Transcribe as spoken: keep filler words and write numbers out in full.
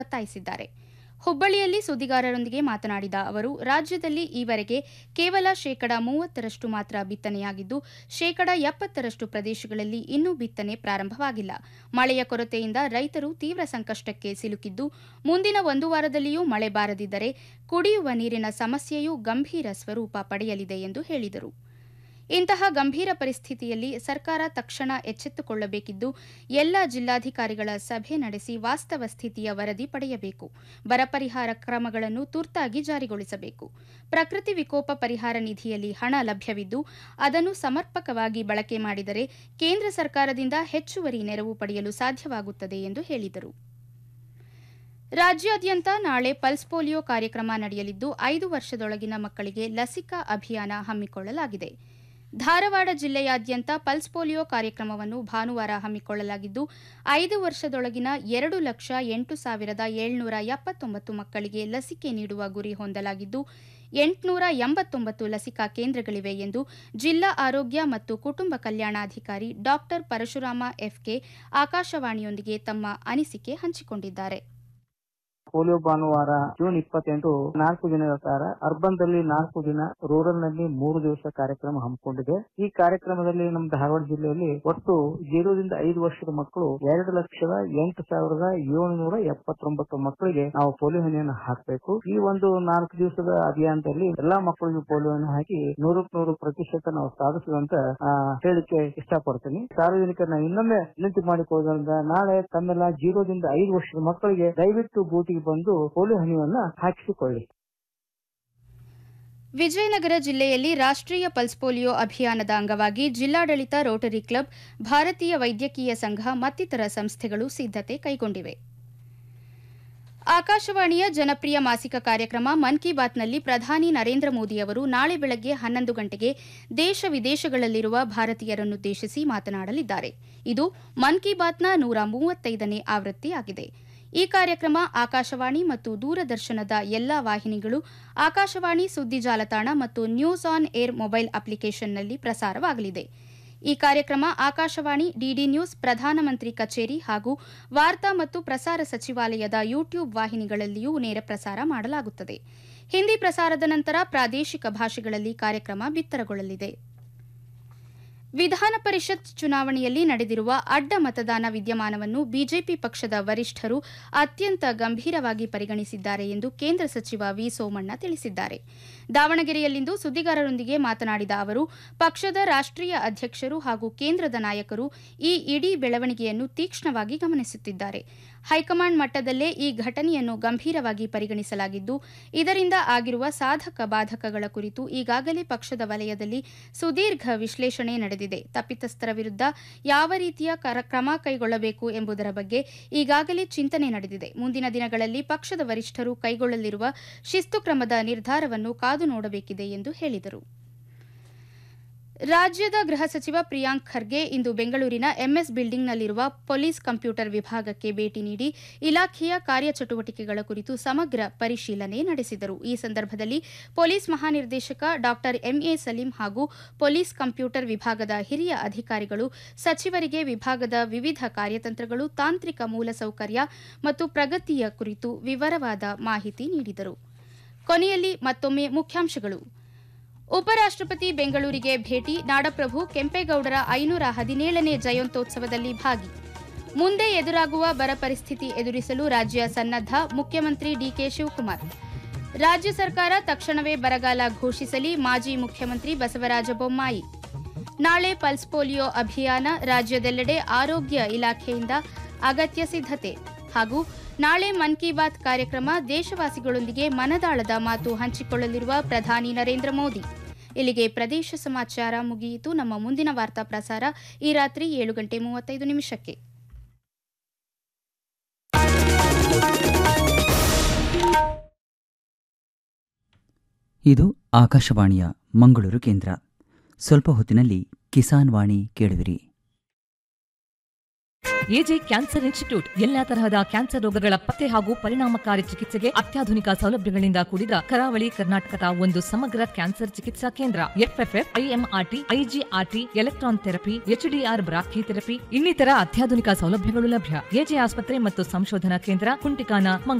ಒತ್ತಾಯಿಸಿದ್ದಾರೆ. ಹುಬ್ಬಳ್ಳಿಯಲ್ಲಿ ಸುದ್ದಿಗಾರರೊಂದಿಗೆ ಮಾತನಾಡಿದ ಅವರು, ರಾಜ್ಯದಲ್ಲಿ ಈವರೆಗೆ ಕೇವಲ ಶೇಕಡಾ ಮೂವತ್ತರಷ್ಟು ಮಾತ್ರ ಬಿತ್ತನೆಯಾಗಿದ್ದು, ಶೇಕಡಾ ಎಪ್ಪತ್ತರಷ್ಟು ಪ್ರದೇಶಗಳಲ್ಲಿ ಇನ್ನೂ ಬಿತ್ತನೆ ಪ್ರಾರಂಭವಾಗಿಲ್ಲ. ಮಳೆಯ ಕೊರತೆಯಿಂದ ರೈತರು ತೀವ್ರ ಸಂಕಷ್ಟಕ್ಕೆ ಸಿಲುಕಿದ್ದು, ಮುಂದಿನ ಒಂದು ವಾರದಲ್ಲಿಯೂ ಮಳೆ ಬಾರದಿದ್ದರೆ ಕುಡಿಯುವ ನೀರಿನ ಸಮಸ್ಯೆಯೂ ಗಂಭೀರ ಸ್ವರೂಪ ಪಡೆಯಲಿದೆ ಎಂದು ಹೇಳಿದರು. ಇಂತಹ ಗಂಭೀರ ಪರಿಸ್ಥಿತಿಯಲ್ಲಿ ಸರ್ಕಾರ ತಕ್ಷಣ ಎಚ್ಚೆತ್ತುಕೊಳ್ಳಬೇಕಿದ್ದು, ಎಲ್ಲ ಜಿಲ್ಲಾಧಿಕಾರಿಗಳ ಸಭೆ ನಡೆಸಿ ವಾಸ್ತವ ಸ್ಥಿತಿಯ ವರದಿ ಪಡೆಯಬೇಕು. ಬರ ಪರಿಹಾರ ಕ್ರಮಗಳನ್ನು ತುರ್ತಾಗಿ ಜಾರಿಗೊಳಿಸಬೇಕು. ಪ್ರಕೃತಿ ವಿಕೋಪ ಪರಿಹಾರ ನಿಧಿಯಲ್ಲಿ ಹಣ ಲಭ್ಯವಿದ್ದು, ಅದನ್ನು ಸಮರ್ಪಕವಾಗಿ ಬಳಕೆ ಮಾಡಿದರೆ ಕೇಂದ್ರ ಸರ್ಕಾರದಿಂದ ಹೆಚ್ಚುವರಿ ನೆರವು ಪಡೆಯಲು ಸಾಧ್ಯವಾಗುತ್ತದೆ ಎಂದು ಹೇಳಿದರು. ರಾಜ್ಯಾದ್ಯಂತ ನಾಳೆ ಪಲ್ಸ್ ಪೋಲಿಯೋ ಕಾರ್ಯಕ್ರಮ ನಡೆಯಲಿದ್ದು, ಐದು ವರ್ಷದೊಳಗಿನ ಮಕ್ಕಳಿಗೆ ಲಸಿಕಾ ಅಭಿಯಾನ ಹಮ್ಮಿಕೊಳ್ಳಲಾಗಿದೆ. ಧಾರವಾಡ ಜಿಲ್ಲೆಯಾದ್ಯಂತ ಪಲ್ಸ್ ಪೋಲಿಯೋ ಕಾರ್ಯಕ್ರಮವನ್ನು ಭಾನುವಾರ ಹಮ್ಮಿಕೊಳ್ಳಲಾಗಿದ್ದು, ಐದು ವರ್ಷದೊಳಗಿನ ಎರಡು ಲಕ್ಷ ಎಂಟು ಸಾವಿರದ ಏಳ್ನೂರ ಎಪ್ಪತ್ತೊಂಬತ್ತು ಮಕ್ಕಳಿಗೆ ಲಸಿಕೆ ನೀಡುವ ಗುರಿ ಹೊಂದಲಾಗಿದ್ದು, ಎಂಟುನೂರ ಎಂಬತ್ತೊಂಬತ್ತು ಲಸಿಕಾ ಕೇಂದ್ರಗಳಿವೆ ಎಂದು ಜಿಲ್ಲಾ ಆರೋಗ್ಯ ಮತ್ತು ಕುಟುಂಬ ಕಲ್ಯಾಣಾಧಿಕಾರಿ ಡಾ ಪರಶುರಾಮ ಎಫ್ಕೆ ಆಕಾಶವಾಣಿಯೊಂದಿಗೆ ತಮ್ಮ ಅನಿಸಿಕೆ ಹಂಚಿಕೊಂಡಿದ್ದಾರೆ. ಪೋಲಿಯೋ ಭಾನುವಾರ ಜೂನ್ ಇಪ್ಪತ್ತೆಂಟು ನಾಲ್ಕು ದಿನದ ಕಾಲ ಅರ್ಬನ್ದಲ್ಲಿ ನಾಲ್ಕು ದಿನ, ರೂರಲ್ ನಲ್ಲಿ ಮೂರು ದಿವಸ ಕಾರ್ಯಕ್ರಮ ಹಮ್ಮಿಕೊಂಡಿದೆ. ಈ ಕಾರ್ಯಕ್ರಮದಲ್ಲಿ ನಮ್ಮ ಧಾರವಾಡ ಜಿಲ್ಲೆಯಲ್ಲಿ ಒಟ್ಟು ಜೀರೋದಿಂದ ಐದು ವರ್ಷದ ಮಕ್ಕಳು ಎರಡು ಲಕ್ಷದ ಎಂಟು ಸಾವಿರದ ಏಳುನೂರ ಎಪ್ಪತ್ತೊಂಬತ್ತು ಮಕ್ಕಳಿಗೆ ನಾವು ಪೋಲಿಯೋ ಹನಿಯನ್ನು ಹಾಕಬೇಕು. ಈ ಒಂದು ನಾಲ್ಕು ದಿವಸದ ಅಭಿಯಾನದಲ್ಲಿ ಎಲ್ಲಾ ಮಕ್ಕಳಿಗೂ ಪೋಲಿಯೋವನ್ನು ಹಾಕಿ ನೂರಕ್ಕೆ ನೂರು ಪ್ರತಿಶತ ನಾವು ಸಾಧಿಸುವಂತ ಹೇಳಿಕೆ ಇಷ್ಟಪಡ್ತೀನಿ. ಸಾರ್ವಜನಿಕರನ್ನ ಇನ್ನೊಮ್ಮೆ ವಿನಂತಿ ಮಾಡಿಕೊಳ್ಳೋದ್ರಿಂದ ನಾಳೆ ತಮ್ಮೆಲ್ಲ ಜೀರೋದಿಂದ ಐದು ವರ್ಷದ ಮಕ್ಕಳಿಗೆ ದಯವಿಟ್ಟು ಬೂಟಿಗೆ ಬಂದು ಪೋಲಿಯೋ ಹನಿಯನ್ನ ಹಾಕಿಸಿಕೊಳ್ಳಿ. ವಿಜಯನಗರ ಜಿಲ್ಲೆಯಲ್ಲಿ ರಾಷ್ಟ್ರೀಯ ಪಲ್ಸ್ ಪೋಲಿಯೋ ಅಭಿಯಾನದ ಅಂಗವಾಗಿ ಜಿಲ್ಲಾಡಳಿತ, ರೋಟರಿ ಕ್ಲಬ್, ಭಾರತೀಯ ವೈದ್ಯಕೀಯ ಸಂಘ ಮತ್ತಿತರ ಸಂಸ್ಥೆಗಳು ಸಿದ್ದತೆ ಕೈಗೊಂಡಿವೆ. ಆಕಾಶವಾಣಿಯ ಜನಪ್ರಿಯ ಮಾಸಿಕ ಕಾರ್ಯಕ್ರಮ ಮನ್ ಕಿ ಬಾತ್ನಲ್ಲಿ ಪ್ರಧಾನಿ ನರೇಂದ್ರ ಮೋದಿ ಅವರು ನಾಳೆ ಬೆಳಗ್ಗೆ ಹನ್ನೊಂದು ಗಂಟೆಗೆ ದೇಶ ವಿದೇಶಗಳಲ್ಲಿರುವ ಭಾರತೀಯರನ್ನುದ್ದೇಶಿಸಿ ಮಾತನಾಡಲಿದ್ದಾರೆ. ಇದು ಮನ್ ಕಿ ಬಾತ್ನ ನೂರ ಮೂವತ್ತೈದನೇ ಆವೃತ್ತಿಯಾಗಿದೆ. ಈ ಕಾರ್ಯಕ್ರಮ ಆಕಾಶವಾಣಿ ಮತ್ತು ದೂರದರ್ಶನದ ಎಲ್ಲಾ ವಾಹಿನಿಗಳು, ಆಕಾಶವಾಣಿ ಸುದ್ದಿ ಜಾಲತಾಣ ಮತ್ತು ನ್ಯೂಸ್ ಆನ್ ಏರ್ ಮೊಬೈಲ್ ಅಪ್ಲಿಕೇಶನ್ನಲ್ಲಿ ಪ್ರಸಾರವಾಗಲಿದೆ. ಈ ಕಾರ್ಯಕ್ರಮ ಆಕಾಶವಾಣಿ, ಡಿಡಿ ನ್ಯೂಸ್, ಪ್ರಧಾನಮಂತ್ರಿ ಕಚೇರಿ ಹಾಗೂ ವಾರ್ತಾ ಮತ್ತು ಪ್ರಸಾರ ಸಚಿವಾಲಯದ ಯೂಟ್ಯೂಬ್ ವಾಹಿನಿಗಳಲ್ಲಿಯೂ ನೇರ ಪ್ರಸಾರ ಮಾಡಲಾಗುತ್ತದೆ. ಹಿಂದಿ ಪ್ರಸಾರದ ನಂತರ ಪ್ರಾದೇಶಿಕ ಭಾಷೆಗಳಲ್ಲಿ ಕಾರ್ಯಕ್ರಮ ಬಿತ್ತರಗೊಳ್ಳಲಿದೆ. ವಿಧಾನ ಪರಿಷತ್ ಚುನಾವಣೆಯಲ್ಲಿ ನಡೆದಿರುವ ಅಡ್ಡ ಮತದಾನ ವಿದ್ಯಮಾನವನ್ನು ಬಿಜೆಪಿ ಪಕ್ಷದ ವರಿಷ್ಠರು ಅತ್ಯಂತ ಗಂಭೀರವಾಗಿ ಪರಿಗಣಿಸಿದ್ದಾರೆ ಎಂದು ಕೇಂದ್ರ ಸಚಿವ ವಿ ಸೋಮಣ್ಣ ತಿಳಿಸಿದ್ದಾರೆ. ದಾವಣಗೆರೆಯಲ್ಲಿಂದು ಸುದ್ದಿಗಾರರೊಂದಿಗೆ ಮಾತನಾಡಿದ ಅವರು, ಪಕ್ಷದ ರಾಷ್ಟ್ರೀಯ ಅಧ್ಯಕ್ಷರು ಹಾಗೂ ಕೇಂದ್ರದ ನಾಯಕರು ಈ ಇಡೀ ಬೆಳವಣಿಗೆಯನ್ನು ತೀಕ್ಷ್ಣವಾಗಿ ಗಮನಿಸುತ್ತಿದ್ದಾರೆ. ಹೈಕಮಾಂಡ್ ಮಟ್ಟದಲ್ಲೇ ಈ ಘಟನೆಯನ್ನು ಗಂಭೀರವಾಗಿ ಪರಿಗಣಿಸಲಾಗಿದ್ದು, ಇದರಿಂದ ಆಗಿರುವ ಸಾಧಕ ಬಾಧಕಗಳ ಕುರಿತು ಈಗಾಗಲೇ ಪಕ್ಷದ ವಲಯದಲ್ಲಿ ಸುದೀರ್ಘ ವಿಶ್ಲೇಷಣೆ ನಡೆದಿದೆ. ತಪ್ಪಿತಸ್ಥರ ವಿರುದ್ಧ ಯಾವ ರೀತಿಯ ಕ್ರಮ ಕೈಗೊಳ್ಳಬೇಕು ಎಂಬುದರ ಬಗ್ಗೆ ಈಗಾಗಲೇ ಚಿಂತನೆ ನಡೆದಿದೆ. ಮುಂದಿನ ದಿನಗಳಲ್ಲಿ ಪಕ್ಷದ ವರಿಷ್ಠರು ಕೈಗೊಳ್ಳಲಿರುವ ಶಿಸ್ತು ಕ್ರಮದ ನಿರ್ಧಾರವನ್ನು ಕಾದು ನೋಡಬೇಕಿದೆ ಎಂದು ಹೇಳಿದರು. ರಾಜ್ಯದ ಗೃಹ ಸಚಿವ ಪ್ರಿಯಾಂಕ್ ಖರ್ಗೆ ಇಂದು ಬೆಂಗಳೂರಿನ ಎಂಎಸ್ ಬಿಲ್ಡಿಂಗ್ನಲ್ಲಿರುವ ಪೊಲೀಸ್ ಕಂಪ್ಯೂಟರ್ ವಿಭಾಗಕ್ಕೆ ಭೇಟಿ ನೀಡಿ ಇಲಾಖೆಯ ಕಾರ್ಯಚಟುವಟಿಕೆಗಳ ಕುರಿತು ಸಮಗ್ರ ಪರಿಶೀಲನೆ ನಡೆಸಿದರು. ಈ ಸಂದರ್ಭದಲ್ಲಿ ಪೊಲೀಸ್ ಮಹಾನಿರ್ದೇಶಕ ಡಾ ಎಂಎ ಸಲೀಂ ಹಾಗೂ ಪೊಲೀಸ್ ಕಂಪ್ಯೂಟರ್ ವಿಭಾಗದ ಹಿರಿಯ ಅಧಿಕಾರಿಗಳು ಸಚಿವರಿಗೆ ವಿಭಾಗದ ವಿವಿಧ ಕಾರ್ಯತಂತ್ರಗಳು, ತಾಂತ್ರಿಕ ಮೂಲಸೌಕರ್ಯ ಮತ್ತು ಪ್ರಗತಿಯ ಕುರಿತು ವಿವರವಾದ ಮಾಹಿತಿ ನೀಡಿದರು. ಕೊನೆಯಲ್ಲಿ ಮತ್ತೊಮ್ಮೆ ಮುಖ್ಯಾಂಶಗಳು. ಉಪರಾಷ್ಟ್ರಪತಿ ಬೆಂಗಳೂರಿಗೆ ಭೇಟಿ, ನಾಡಪ್ರಭು ಕೆಂಪೇಗೌಡರ ಐನೂರ ಹದಿನೇಳನೇ ಜಯಂತ್ಯೋತ್ಸವದಲ್ಲಿ ಭಾಗಿ. ಮುಂದೆ ಎದುರಾಗುವ ಬರ ಪರಿಸ್ಥಿತಿ ಎದುರಿಸಲು ರಾಜ್ಯ ಸನ್ನದ್ಧ, ಮುಖ್ಯಮಂತ್ರಿ ಡಿಕೆ ಶಿವಕುಮಾರ್. ರಾಜ್ಯ ಸರ್ಕಾರ ತಕ್ಷಣವೇ ಬರಗಾಲ ಘೋಷಿಸಲಿ, ಮಾಜಿ ಮುಖ್ಯಮಂತ್ರಿ ಬಸವರಾಜ ಬೊಮ್ಮಾಯಿ. ನಾಳೆ ಪಲ್ಸ್ ಪೋಲಿಯೋ ಅಭಿಯಾನ, ರಾಜ್ಯದೆಲ್ಲೆಡೆ ಆರೋಗ್ಯ ಇಲಾಖೆಯಿಂದ ಅಗತ್ಯ ಸಿದ್ಧತೆ. ಹಾಗೂ ನಾಳೆ ಮನ್ ಕಿ ಬಾತ್ ಕಾರ್ಯಕ್ರಮ, ದೇಶವಾಸಿಗಳೊಂದಿಗೆ ಮನದಾಳದ ಮಾತು ಹಂಚಿಕೊಳ್ಳಲಿರುವ ಪ್ರಧಾನಿ ನರೇಂದ್ರ ಮೋದಿ. ಇಲ್ಲಿಗೆ ಪ್ರದೇಶ ಸಮಾಚಾರ ಮುಗಿಯಿತು. ನಮ್ಮ ಮುಂದಿನ ವಾರ್ತಾ ಪ್ರಸಾರ ಈ ರಾತ್ರಿ ಏಳು ಗಂಟೆ ಮೂವತ್ತೈದು ನಿಮಿಷಕ್ಕೆ. ಇದು ಆಕಾಶವಾಣಿಯ ಮಂಗಳೂರು ಕೇಂದ್ರ. ಸ್ವಲ್ಪ ಹೊತ್ತಿನಲ್ಲಿ ಕಿಸಾನ್ ವಾಣಿ ಕೇಳುವಿರಿ. ಎಜೆ ಕ್ಯಾನ್ಸರ್ ಇನ್ಸ್ಟಿಟ್ಯೂಟ್ ಎಲ್ಲಾ ತರಹದ ಕ್ಯಾನ್ಸರ್ ರೋಗಗಳ ಪತ್ತೆ ಹಾಗೂ ಪರಿಣಾಮಕಾರಿ ಚಿಕಿತ್ಸೆಗೆ ಅತ್ಯಾಧುನಿಕ ಸೌಲಭ್ಯಗಳಿಂದ ಕೂಡಿದ ಕರಾವಳಿ ಕರ್ನಾಟಕದ ಒಂದು ಸಮಗ್ರ ಕ್ಯಾನ್ಸರ್ ಚಿಕಿತ್ಸಾ ಕೇಂದ್ರ. FFF, IMRT, IGRT, electron therapy, HDR brachy therapy ಇನ್ನಿತರ ಅತ್ಯಾಧುನಿಕ ಸೌಲಭ್ಯಗಳು ಲಭ್ಯ. ಎಜೆ ಆಸ್ಪತ್ರೆ ಮತ್ತು ಸಂಶೋಧನಾ ಕೇಂದ್ರ, ಕುಂಟಿಕಾನ,